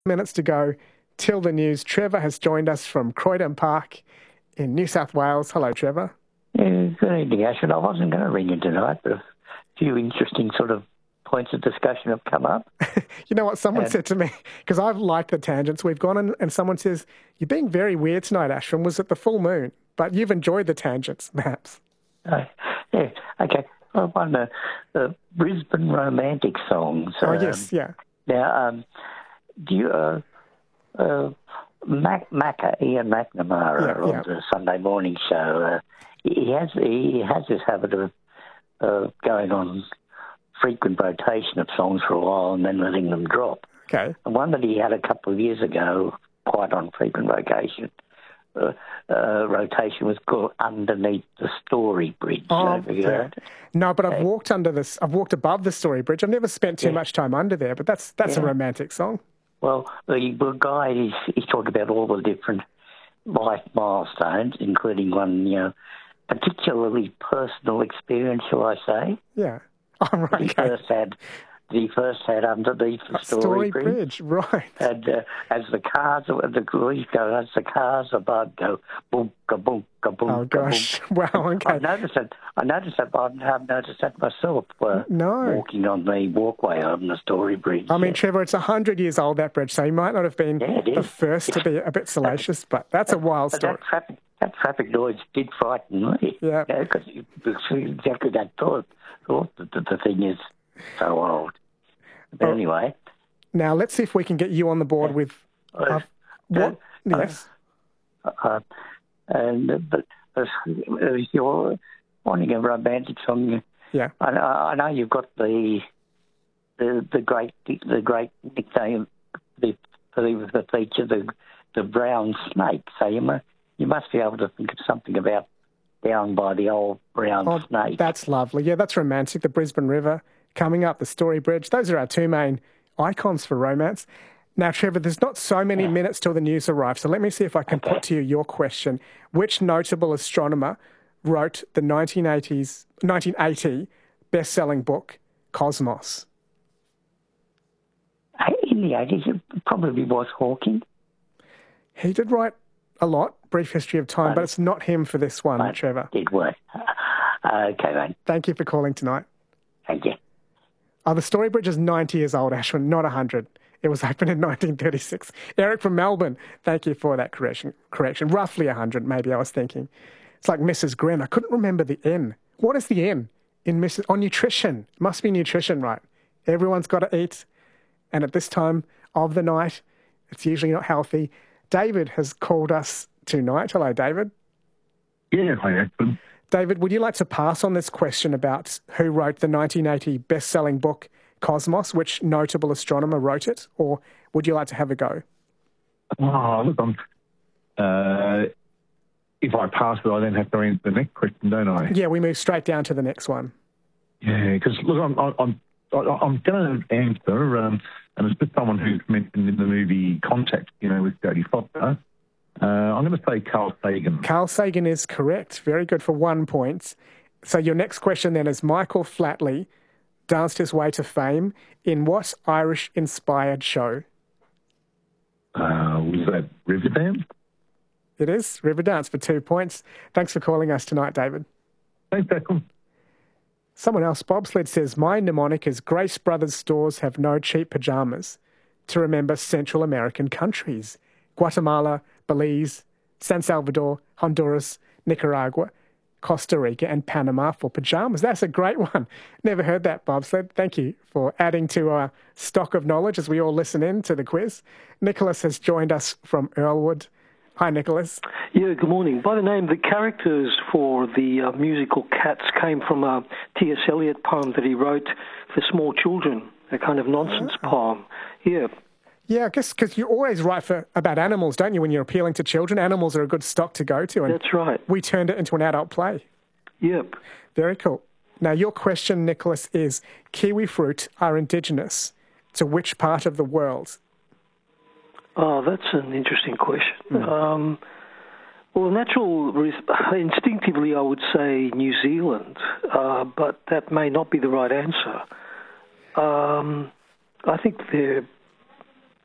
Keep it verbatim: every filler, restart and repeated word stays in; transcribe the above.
Minutes to go till the news. Trevor has joined us from Croydon Park in New South Wales. Hello, Trevor. Yeah, good evening, Ashton. I wasn't going to ring you tonight, but a few interesting sort of points of discussion have come up. You know what someone And- said to me, because I've liked the tangents we've gone on, and someone says, you're being very weird tonight, Ashton. Was it the full moon? But you've enjoyed the tangents, perhaps. Uh, yeah, okay. I won the, the Brisbane Romantic songs. Oh, um, yes, yeah. Now, um, do you... Uh, uh, Mac, Macca, Ian McNamara Yeah, on yeah. the Sunday morning show, uh, he has he has this habit of uh, going on frequent rotation of songs for a while and then letting them drop. Okay. And one that he had a couple of years ago, quite on frequent rotation, uh, uh, rotation was called Underneath the Story Bridge. Oh, Have you yeah. heard it? No, but I've Okay. walked under this. I've walked above the Story Bridge. I've never spent too Yeah. much time under there, but that's that's a Yeah. romantic song. Well, the, the guy, he's, he's talked about all the different life milestones, including one, you know, particularly personal experience, shall I say. Yeah. Oh, right. He Okay. first had, he first had underneath the Story, Story Bridge. Bridge, right. And uh, as the cars, the police go, as the cars above go, boom, ka-boom, ka-boom, Oh, gosh. Wow, ka-boom. okay. I noticed it. I noticed it. I have noticed that myself. Uh, No. Walking on the walkway on the Story Bridge. I mean, yeah. Trevor, it's one hundred years old, that bridge, so he might not have been Yeah, it the is. first to be a bit salacious, but that's a wild But story. that traffic, that traffic noise did frighten me. Yeah. Because exactly that thought, thought that the, the thing is so old. But Oh. anyway, Now, let's see if we can get you on the board with uh, uh, what? uh, Yes. uh, and uh, but uh, if you're wanting a romantic song, Yeah. I know, I know you've got the the the great the great nickname the for the, the feature the the brown snake. So you must you must be able to think of something about down by the old brown Oh, snake. that's lovely. Yeah, that's romantic. The Brisbane River coming up, the Story Bridge. Those are our two main icons for romance. Now, Trevor, there's not so many minutes till the news arrives, so let me see if I can Okay. put to you your question. Which notable astronomer wrote the nineteen eighties, nineteen eighty best-selling book, Cosmos? In the eighties, it probably was Hawking. He did write a lot, Brief History of Time, but it's not him for this one, But Trevor. did work. Okay, mate. Thank you for calling tonight. Thank you. Oh, the Story Bridge is ninety years old, Ashwin, not one hundred. It was opened in nineteen thirty-six. Eric from Melbourne, thank you for that correction. Correction, roughly one hundred, maybe I was thinking. It's like Missus Gren. I couldn't remember the N. What is the N in Missus Oh, nutrition. Must be nutrition, right? Everyone's got to eat. And at this time of the night, it's usually not healthy. David has called us tonight. Hello, David. Yeah, hi, Ashton. David, would you like to pass on this question about who wrote the nineteen eighty best-selling book, Cosmos? Which notable astronomer wrote it? Or would you like to have a go? Oh, look, I'm, uh, if I pass it, I then have to answer the next question, don't I? Yeah, we move straight down to the next one. Yeah, because, look, I'm, I'm, I'm, I'm going to answer, um, and it's just someone who's mentioned in the movie Contact, you know, with Jodie Foster. Uh, I'm going to say Carl Sagan. Carl Sagan is correct. Very good for one point. So your next question then is Michael Flatley danced his way to fame in what Irish-inspired show? Uh, was that Riverdance? It is Riverdance for two points. Thanks for calling us tonight, David. Thanks, Ashton. Someone else, Bobsled, says, my mnemonic is Grace Brothers stores have no cheap pajamas to remember Central American countries. Guatemala, Belize, San Salvador, Honduras, Nicaragua, Costa Rica and Panama for pajamas. That's a great one. Never heard that, Bobsled. Thank you for adding to our stock of knowledge as we all listen in to the quiz. Nicholas has joined us from Earlwood. Hi, Nicholas. Yeah, good morning. By the name, the characters for the uh, musical Cats came from a T S Eliot poem that he wrote for small children, a kind of nonsense Oh. poem. Yeah. Yeah, I guess because you always write for about animals, don't you, when you're appealing to children? Animals are a good stock to go to. And That's right. we turned it into an adult play. Yep. Very cool. Now, your question, Nicholas, is kiwi fruit are indigenous to which part of the world? Oh, that's an interesting question. Mm. Um, well, natural, instinctively, I would say New Zealand, uh, but that may not be the right answer. Um, I think they're